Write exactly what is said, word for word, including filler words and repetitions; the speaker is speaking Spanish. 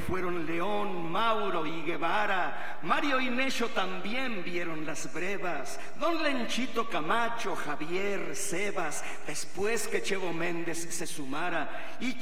fueron León, Mauro y Guevara. Mario y Necho también vieron las brevas. Don Lenchito Camacho, Javier, Sebas, después que Chevo Méndez se sumara. Y